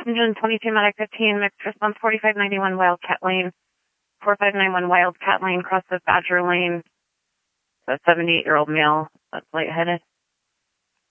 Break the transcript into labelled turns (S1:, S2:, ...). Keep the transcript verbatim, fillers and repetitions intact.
S1: Engine twenty-two Medic fifteen, mixed response forty-five ninety-one Wildcat Lane, forty-five ninety-one Wildcat Lane, cross of Badger Lane. A seventy-eight-year-old male that's lightheaded.